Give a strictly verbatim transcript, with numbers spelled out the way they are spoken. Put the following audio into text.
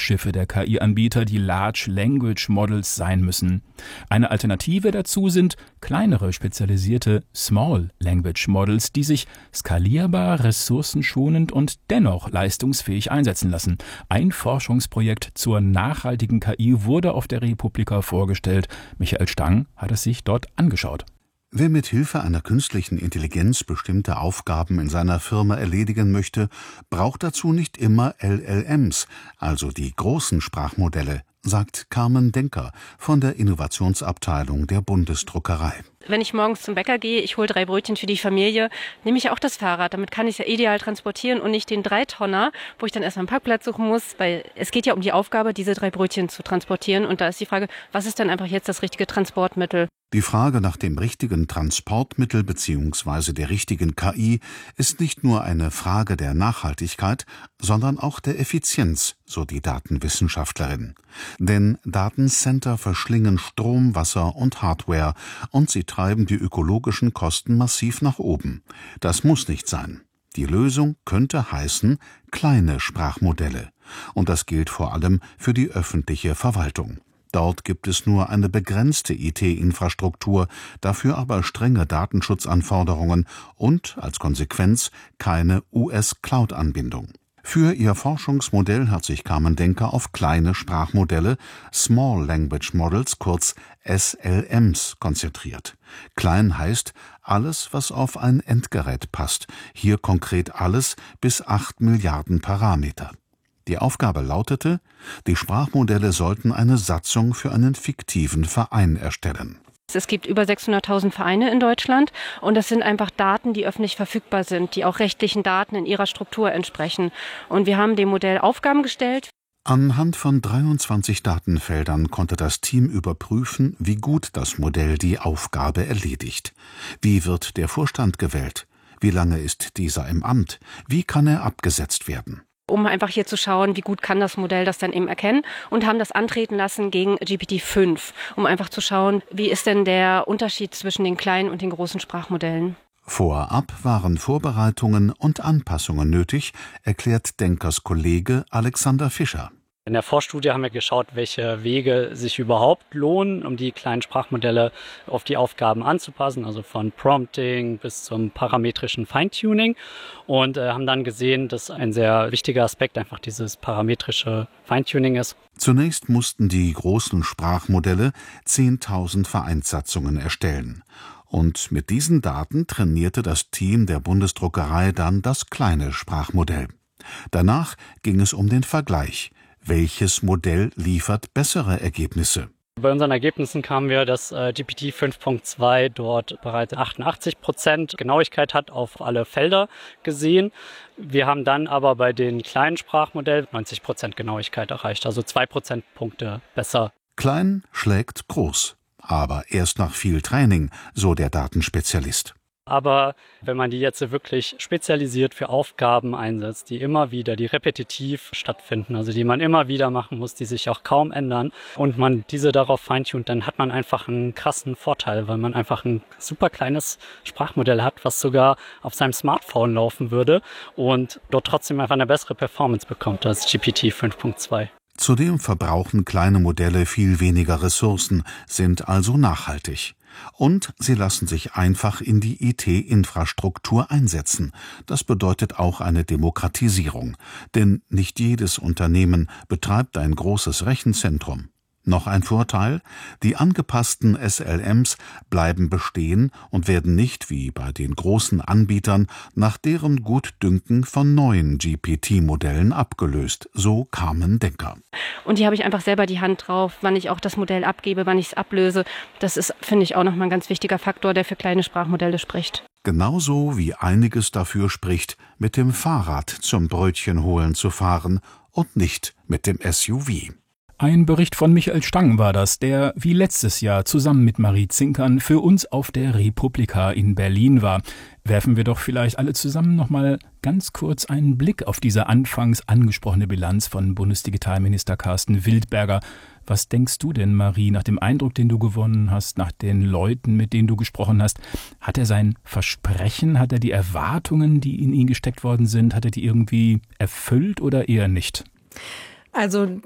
Schlachtschiffe der K I-Anbieter, die Large Language Models sein müssen. Eine Alternative dazu sind kleinere, spezialisierte Small Language Models, die sich skalierbar, ressourcenschonend und dennoch leistungsfähig einsetzen lassen. Ein Forschungsprojekt zur nachhaltigen K I wurde auf der Republika vorgestellt. Michael Stang hat es sich dort angeschaut. Wer mit Hilfe einer künstlichen Intelligenz bestimmte Aufgaben in seiner Firma erledigen möchte, braucht dazu nicht immer L L Ms, also die großen Sprachmodelle, sagt Carmen Denker von der Innovationsabteilung der Bundesdruckerei. Wenn ich morgens zum Bäcker gehe, ich hole drei Brötchen für die Familie, nehme ich auch das Fahrrad. Damit kann ich es ja ideal transportieren und nicht den Dreitonner, wo ich dann erstmal einen Parkplatz suchen muss, weil es geht ja um die Aufgabe, diese drei Brötchen zu transportieren. Und da ist die Frage, was ist dann einfach jetzt das richtige Transportmittel? Die Frage nach dem richtigen Transportmittel bzw. der richtigen K I ist nicht nur eine Frage der Nachhaltigkeit, sondern auch der Effizienz, so die Datenwissenschaftlerin. Denn Datencenter verschlingen Strom, Wasser und Hardware und sie treiben die ökologischen Kosten massiv nach oben. Das muss nicht sein. Die Lösung könnte heißen kleine Sprachmodelle. Und das gilt vor allem für die öffentliche Verwaltung. Dort gibt es nur eine begrenzte I T-Infrastruktur, dafür aber strenge Datenschutzanforderungen und als Konsequenz keine U S-Cloud-Anbindung. Für ihr Forschungsmodell hat sich Carmen Denker auf kleine Sprachmodelle, Small Language Models, kurz S L Ms, konzentriert. Klein heißt alles, was auf ein Endgerät passt, hier konkret alles bis acht Milliarden Parameter. Die Aufgabe lautete, die Sprachmodelle sollten eine Satzung für einen fiktiven Verein erstellen. Es gibt über sechshunderttausend Vereine in Deutschland und das sind einfach Daten, die öffentlich verfügbar sind, die auch rechtlichen Daten in ihrer Struktur entsprechen. Und wir haben dem Modell Aufgaben gestellt. Anhand von dreiundzwanzig Datenfeldern konnte das Team überprüfen, wie gut das Modell die Aufgabe erledigt. Wie wird der Vorstand gewählt? Wie lange ist dieser im Amt? Wie kann er abgesetzt werden? Um einfach hier zu schauen, wie gut kann das Modell das dann eben erkennen, und haben das antreten lassen gegen G P T fünf, um einfach zu schauen, wie ist denn der Unterschied zwischen den kleinen und den großen Sprachmodellen. Vorab waren Vorbereitungen und Anpassungen nötig, erklärt Denkers Kollege Alexander Fischer. In der Vorstudie haben wir geschaut, welche Wege sich überhaupt lohnen, um die kleinen Sprachmodelle auf die Aufgaben anzupassen, also von Prompting bis zum parametrischen Feintuning, und äh, haben dann gesehen, dass ein sehr wichtiger Aspekt einfach dieses parametrische Feintuning ist. Zunächst mussten die großen Sprachmodelle zehntausend Vereinssatzungen erstellen. Und mit diesen Daten trainierte das Team der Bundesdruckerei dann das kleine Sprachmodell. Danach ging es um den Vergleich. Welches Modell liefert bessere Ergebnisse? Bei unseren Ergebnissen kamen wir, dass äh, G P T fünf Punkt zwei dort bereits achtundachtzig Prozent Genauigkeit hat auf alle Felder gesehen. Wir haben dann aber bei den kleinen Sprachmodellen neunzig Prozent Genauigkeit erreicht, also zwei Prozentpunkte besser. Klein schlägt groß, aber erst nach viel Training, so der Datenspezialist. Aber wenn man die jetzt wirklich spezialisiert für Aufgaben einsetzt, die immer wieder, die repetitiv stattfinden, also die man immer wieder machen muss, die sich auch kaum ändern, und man diese darauf feintunt, dann hat man einfach einen krassen Vorteil, weil man einfach ein super kleines Sprachmodell hat, was sogar auf seinem Smartphone laufen würde und dort trotzdem einfach eine bessere Performance bekommt als G P T fünf Punkt zwei. Zudem verbrauchen kleine Modelle viel weniger Ressourcen, sind also nachhaltig. Und sie lassen sich einfach in die I T-Infrastruktur einsetzen. Das bedeutet auch eine Demokratisierung. Denn nicht jedes Unternehmen betreibt ein großes Rechenzentrum. Noch ein Vorteil: Die angepassten S L Ms bleiben bestehen und werden nicht, wie bei den großen Anbietern, nach deren Gutdünken von neuen G P T-Modellen abgelöst, so Carmen Denker. Und hier habe ich einfach selber die Hand drauf, wann ich auch das Modell abgebe, wann ich es ablöse. Das ist, finde ich, auch nochmal ein ganz wichtiger Faktor, der für kleine Sprachmodelle spricht. Genauso wie einiges dafür spricht, mit dem Fahrrad zum Brötchen holen zu fahren und nicht mit dem S U V. Ein Bericht von Michael Stang war das, der wie letztes Jahr zusammen mit Marie Zinkern für uns auf der Republika in Berlin war. Werfen wir doch vielleicht alle zusammen nochmal ganz kurz einen Blick auf diese anfangs angesprochene Bilanz von Bundesdigitalminister Carsten Wildberger. Was denkst du denn, Marie, nach dem Eindruck, den du gewonnen hast, nach den Leuten, mit denen du gesprochen hast? Hat er sein Versprechen, hat er die Erwartungen, die in ihn gesteckt worden sind, hat er die irgendwie erfüllt oder eher nicht? Also